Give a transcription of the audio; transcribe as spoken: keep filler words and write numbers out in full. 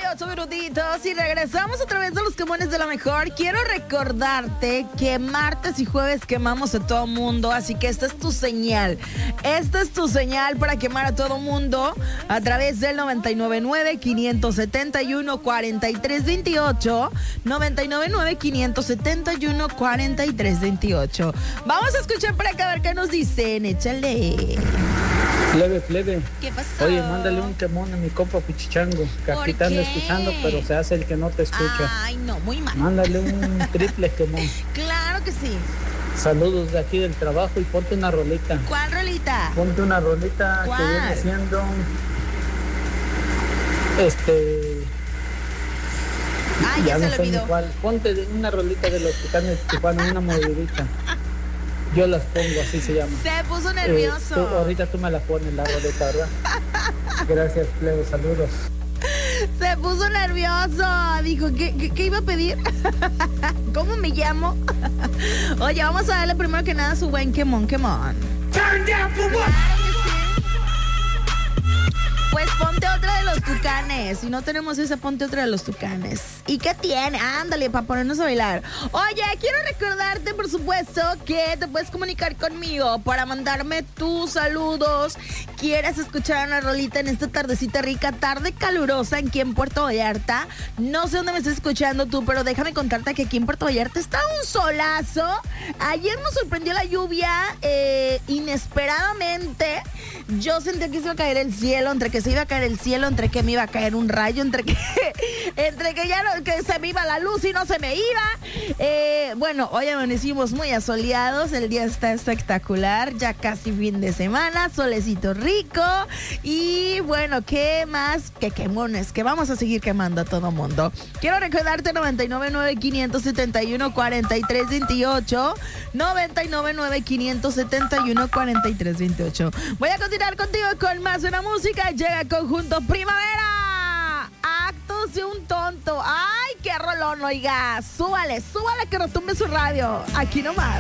ocho minutitos y regresamos a través de los quemones de la mejor. Quiero recordarte que martes y jueves quemamos a todo mundo, así que esta es tu señal. Esta es tu señal para quemar a todo mundo a través del noventa y nueve nueve, quinientos setenta y uno, cuarenta y tres veintiocho. noventa y nueve nueve, quinientos setenta y uno, cuarenta y tres veintiocho. Vamos a escuchar para acá a ver qué nos dicen. Échale. Plebe, plebe. ¿Qué pasó? Oye, mándale un quemón a mi compa Pichichango, que aquí te anda escuchando, pero se hace el que no te escucha. Ay, no, muy mal. Mándale un triple quemón. Claro que sí. Saludos de aquí del trabajo y ponte una rolita. ¿Cuál rolita? Ponte una rolita ¿Cuál? que viene siendo... Este... Ay, ya, ya se no le sé ni olvidó. cuál. Ponte de una rolita de los Tucanes de Tijuana, una movidita. Yo las pongo, así se llama. Se puso Eh, nervioso. tú- ahorita tú me la pones, la roleta, ¿verdad? Gracias, plebe, saludos. Se puso nervioso. Dijo, ¿qué, qué, qué iba a pedir? ¿Cómo me llamo? Oye, vamos a darle primero que nada su buen quemón, quemón. Turn down for what? Pues ponte otra de los Tucanes. Si no tenemos esa, ponte otra de los Tucanes. ¿Y qué tiene? Ándale, para ponernos a bailar. Oye, quiero recordarte, por supuesto, que te puedes comunicar conmigo para mandarme tus saludos. ¿Quieres escuchar una rolita en esta tardecita rica, tarde calurosa aquí en Puerto Vallarta? No sé dónde me estás escuchando tú, pero déjame contarte que aquí en Puerto Vallarta está un solazo. Ayer nos sorprendió la lluvia eh, inesperadamente. Yo sentí que se iba a caer el cielo, entre que se iba a caer el cielo, entre que me iba a caer un rayo, entre que, entre que ya no, que se me iba la luz y no se me iba. Eh, bueno, hoy amanecimos muy asoleados, el día está espectacular, ya casi fin de semana, solecito rico. Y bueno, ¿qué más? Que quemones, que vamos a seguir quemando a todo mundo. Quiero recordarte noventa y nueve nueve, quinientos setenta y uno, cuarenta y tres veintiocho. noventa y nueve nueve, quinientos setenta y uno, cuarenta y tres veintiocho. Voy a continuar contigo con más de una música. Llega el conjunto Primavera. Actos de un tonto. Ay, qué rolón, oiga. Súbale, súbale que retumbe su radio. Aquí nomás.